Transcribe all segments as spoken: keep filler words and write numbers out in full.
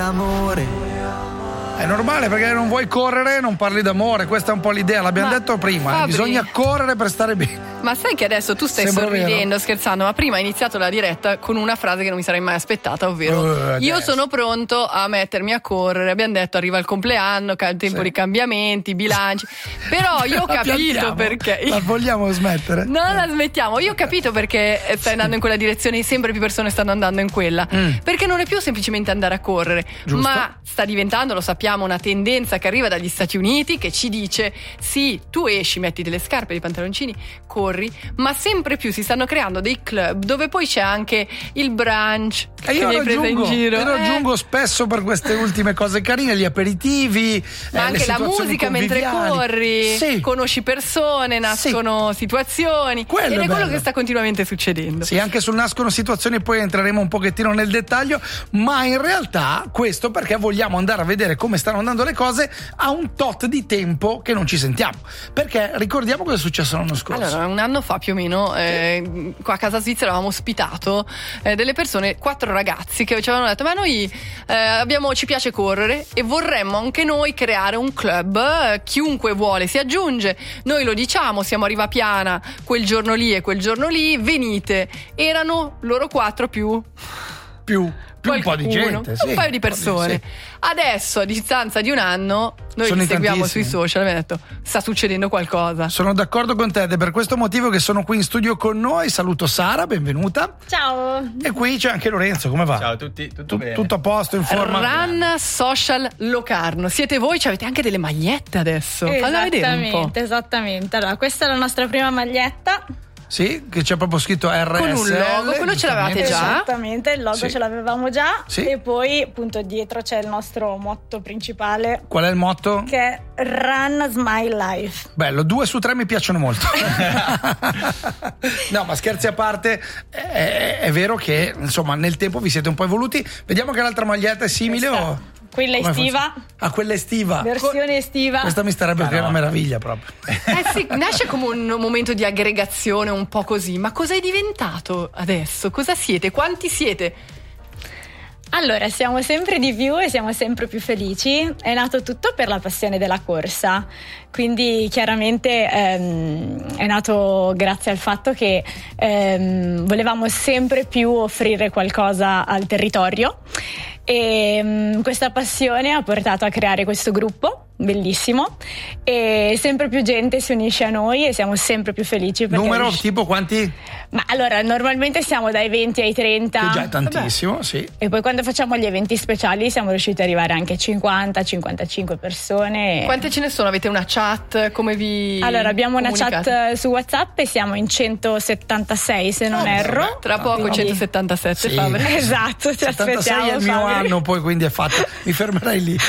Amore. È normale perché non vuoi correre, non parli d'amore, questa è un po' l'idea, l'abbiamo ma detto prima, Fabri, bisogna correre per stare bene. Ma sai che adesso tu stai Sembra sorridendo, vero. scherzando, ma prima hai iniziato la diretta con una frase che non mi sarei mai aspettata, ovvero Uh, io adesso. sono pronto a mettermi a correre, abbiamo detto arriva il compleanno, ca- il tempo Sì. di cambiamenti, bilanci, però io ho La capito piantiamo? perché... La vogliamo smettere? Non la smettiamo, io ho capito perché stai andando in quella direzione, sempre più persone stanno andando in quella, Mm. perché non è più semplicemente andare a correre, Giusto. ma sta diventando, lo sappiamo, una tendenza che arriva dagli Stati Uniti che ci dice sì, tu esci, metti delle scarpe, dei pantaloncini, corri, ma sempre più si stanno creando dei club dove poi c'è anche il brunch E che io mi lo hai preso in aggiungo, giro. io lo Eh. aggiungo spesso per queste ultime cose carine, gli aperitivi, Ma eh, anche le la situazioni musica mentre conviviali. corri, Sì. conosci persone, nascono situazioni, Quello ed è è quello bello. che sta continuamente succedendo. Sì, anche sul nascono situazioni, poi entreremo un pochettino nel dettaglio, ma in realtà questo perché vogliamo andare a vedere come stanno andando le cose a un tot di tempo che non ci sentiamo. Perché ricordiamo cosa è successo l'anno scorso. Allora, un anno fa più o meno, eh, qua a Casa Svizzera avevamo ospitato eh, delle persone, quattro ragazzi che ci avevano detto: ma noi eh, abbiamo, ci piace correre e vorremmo anche noi creare un club, eh, chiunque vuole si aggiunge, noi lo diciamo, siamo a Rivapiana quel giorno lì e quel giorno lì, venite. Erano loro quattro più più, più un po' di qualcuno, gente, sì. un paio di persone. Sì. Adesso, a distanza di un anno, noi Sono li in seguiamo tantissimi. sui social, abbiamo detto sta succedendo qualcosa. Sono d'accordo con te ed è per questo motivo che sono qui in studio con noi. Saluto Sara, benvenuta. Ciao. E qui c'è anche Lorenzo, come va? Ciao a tutti, tutto Tu- bene? tutto a posto, in forma? Run Social Locarno. Siete voi, ci avete anche delle magliette adesso. Falla vedere un po'. Esattamente, esattamente. Allora, questa è la nostra prima maglietta. Sì, che c'è proprio scritto R S L. Con un logo, quello ce l'avevate giustamente. già? Esattamente, il logo Sì. ce l'avevamo già. Sì. E poi, appunto, dietro c'è il nostro motto principale, Qual è il motto? che è Run Smile Life. Bello, due su tre mi piacciono molto. No, ma scherzi a parte, è, è vero che insomma nel tempo vi siete un po' evoluti. Vediamo che l'altra maglietta è simile Questa- o... Quella come estiva, funziona? Ah, quella estiva. versione estiva. Questa mi starebbe che è una meraviglia proprio. Eh sì, nasce come un momento di aggregazione un po' così. Ma cosa è diventato adesso? Cosa siete? Quanti siete? Allora, siamo sempre di più e siamo sempre più felici. È nato tutto per la passione della corsa, quindi chiaramente ehm, è nato grazie al fatto che ehm, volevamo sempre più offrire qualcosa al territorio e ehm, questa passione ha portato a creare questo gruppo bellissimo e sempre più gente si unisce a noi e siamo sempre più felici perché Numero riusci- tipo quanti? Ma allora, normalmente siamo dai venti ai trenta. Che già è tantissimo, sì. E poi quando facciamo gli eventi speciali siamo riusciti ad arrivare anche a cinquanta cinquantacinque persone. Quante ce ne sono? Avete una chat? Come vi Allora, abbiamo una comunicate? chat su WhatsApp e siamo in centosettantasei se non Oh, erro. vabbè. Tra poco Quindi- centosettantasette, Sì. Fabri. Esatto, ti settantasei aspettiamo. è il mio Fabri. anno, poi quindi è fatto. Mi fermerei lì.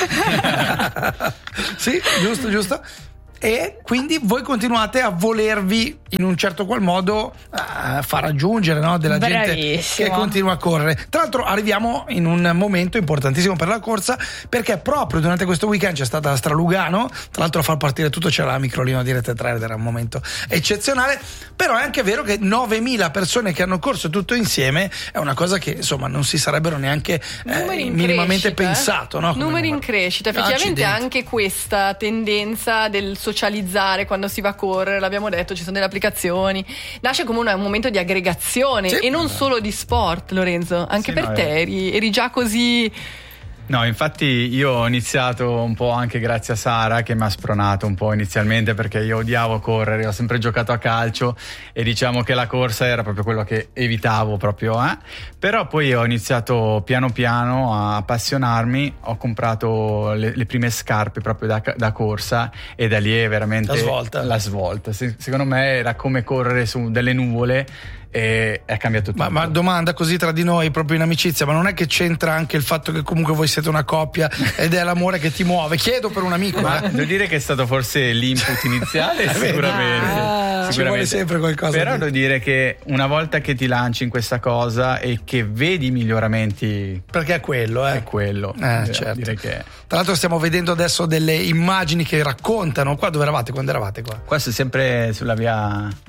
Sì, giusto, giusto. E quindi voi continuate a volervi in un certo qual modo uh, far raggiungere, no, della gente Bravissimo. che continua a correre. Tra l'altro arriviamo in un momento importantissimo per la corsa perché proprio durante questo weekend c'è stata la Stralugano, tra l'altro a far partire tutto c'era la microlino di Rete tre ed era un momento eccezionale, però è anche vero che novemila persone che hanno corso tutto insieme è una cosa che insomma non si sarebbero neanche eh, Numeri in minimamente crescita, eh? pensato, no? Come Numeri in numero. crescita, effettivamente Accidenti. anche questa tendenza del socializzare quando si va a correre, l'abbiamo detto, ci sono delle applicazioni, nasce come un, un momento di aggregazione Sì. e non solo di sport, Lorenzo, anche Sì, per no, te è- eri, eri già così. No, infatti io ho iniziato un po' anche grazie a Sara che mi ha spronato un po' inizialmente perché io odiavo correre, ho sempre giocato a calcio e diciamo che la corsa era proprio quello che evitavo proprio, eh? Però poi ho iniziato piano piano a appassionarmi, ho comprato le, le prime scarpe proprio da, da corsa e da lì è veramente La svolta. la svolta. Se- secondo me era come correre su delle nuvole e è cambiato tutto. Ma, ma domanda così tra di noi, proprio in amicizia, ma non è che c'entra anche il fatto che comunque voi siete una coppia ed è l'amore che ti muove? Chiedo per un amico. Ma eh. devo dire che è stato forse l'input iniziale, sicuramente. Ah, ci vuole sempre qualcosa Però di- devo dire che una volta che ti lanci in questa cosa e che vedi i miglioramenti, Perché è quello, eh. è quello. Eh, Devo certo. dire che Tra l'altro stiamo vedendo adesso delle immagini che raccontano. Qua dove eravate? Quando eravate qua? questo è sempre sulla via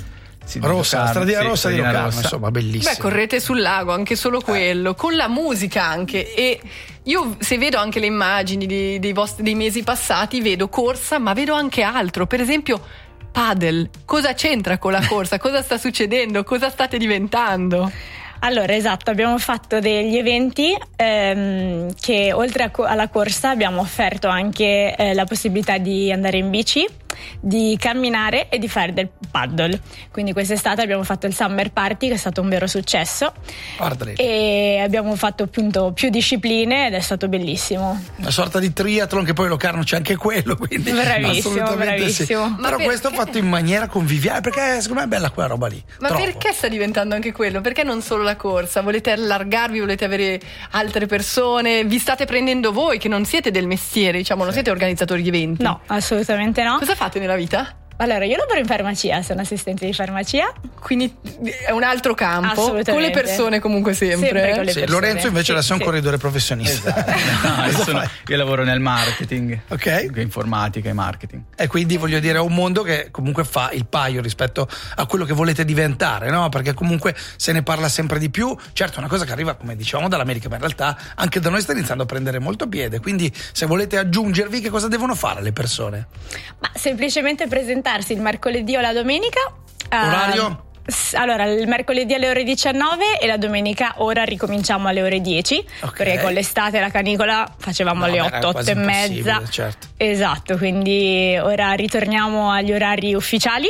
Sì, di rossa, Locarno, stradina sì, rossa di stradina Locarno, rossa. insomma, bellissimo. Beh, correte sul lago, anche solo quello, con la musica anche. E io, se vedo anche le immagini di- dei, vostri, dei mesi passati, vedo corsa, ma vedo anche altro. Per esempio, padel. Cosa c'entra con la corsa? Cosa sta succedendo? Cosa state diventando? Allora, esatto, abbiamo fatto degli eventi ehm, che oltre a co- alla corsa abbiamo offerto anche eh, la possibilità di andare in bici, di camminare e di fare del paddle. Quindi quest'estate abbiamo fatto il Summer Party, che è stato un vero successo, Guarda lì. e abbiamo fatto appunto più discipline ed è stato bellissimo. Una sorta di triathlon, che poi Locarno c'è anche quello, quindi Bravissimo, assolutamente bravissimo. sì. Ma Però perché? questo fatto in maniera conviviale, perché secondo me è bella quella roba lì. Ma Troppo. perché sta diventando anche quello? Perché non solo la corsa? Volete allargarvi, volete avere altre persone? Vi state prendendo voi che non siete del mestiere, diciamo, non siete organizzatori di eventi? No, assolutamente no. Cosa fate nella vita? Allora, io lavoro in farmacia, sono assistente di farmacia. Quindi è un altro campo, Assolutamente. con le persone comunque sempre. Sempre con le Sì, persone. Lorenzo invece Sì, adesso è un sì. corridore professionista. No, io, sono- io lavoro nel marketing, Ok. informatica e marketing. E quindi voglio dire, è un mondo che comunque fa il paio rispetto a quello che volete diventare, no? Perché comunque se ne parla sempre di più. Certo, è una cosa che arriva, come dicevamo, dall'America, ma in realtà anche da noi sta iniziando a prendere molto piede. Quindi se volete aggiungervi, che cosa devono fare le persone? Ma semplicemente presentarsi il mercoledì o la domenica. eh, Orario? s- Allora, il mercoledì alle ore diciannove e la domenica ora ricominciamo alle ore dieci, Ok. perché con l'estate e la canicola facevamo No, alle beh, era otto, quasi otto e impossibile, mezza. certo. Esatto, quindi ora ritorniamo agli orari ufficiali.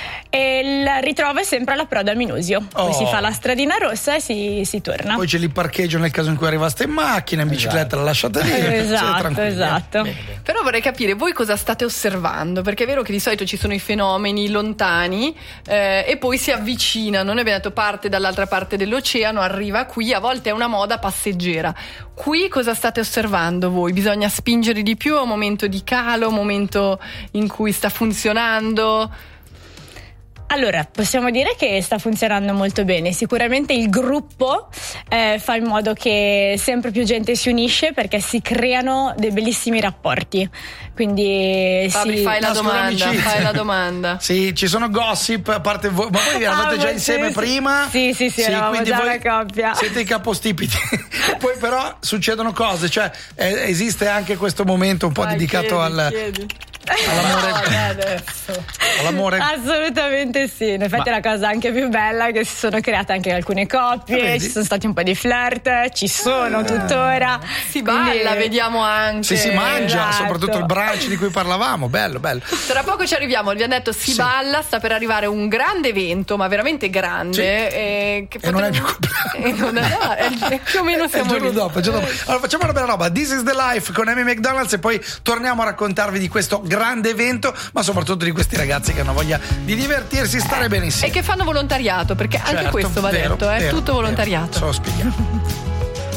E il ritrovo è sempre alla Proda Minusio. Poi Oh. si fa la stradina rossa e si, si torna. Poi c'è il parcheggio nel caso in cui arrivaste in macchina, in bicicletta la lasciate lì. Esatto, siete tranquilli, eh. esatto. Bene, bene. Però vorrei capire voi cosa state osservando, perché è vero che di solito ci sono i fenomeni lontani eh, e poi si avvicinano. Noi abbiamo detto parte dall'altra parte dell'oceano, arriva qui, a volte è una moda passeggera. Qui cosa state osservando voi? Bisogna spingere di più? È un momento di calo, un momento in cui sta funzionando? Allora, possiamo dire che sta funzionando molto bene. Sicuramente il gruppo eh, fa in modo che sempre più gente si unisce, perché si creano dei bellissimi rapporti. Quindi Fabri, si... fai la Nascono domanda, amicizie. fai la domanda. Sì, ci sono gossip, a parte voi, ma voi eravate Ah, già ma insieme sì, sì. prima? Sì, sì, sì, eravamo quindi già voi una coppia. Siete i capostipiti. Poi però succedono cose, cioè eh, esiste anche questo momento un po' Vai, dedicato chiedi, al, chiedi. all'amore. No, dai, adesso. all'amore. Assolutamente sì, in effetti Ma- è la cosa anche più bella, che si sono create anche alcune coppie, Vedi? ci sono stati un po' di flirt, ci sono tuttora. Si Quindi- balla, vediamo anche. Sì, si mangia, esatto. soprattutto il brunch di cui parlavamo, bello, bello. Tra poco ci arriviamo, vi hanno detto si Sì. balla, sta per arrivare un grande evento, ma veramente grande. Sì. eh, che E non è il mio potremmo- compleanno. E non è, no, è il- è più o meno È il siamo giorno lì. dopo, il giorno dopo. Allora facciamo una bella roba. This is the life con Amy McDonald's e poi torniamo a raccontarvi di questo grande evento, ma soprattutto di questi ragazzi che hanno voglia di divertirsi, stare bene E insieme. che fanno volontariato, perché anche Certo, questo va vero, detto, è vero, tutto vero. volontariato. Se lo spieghiamo.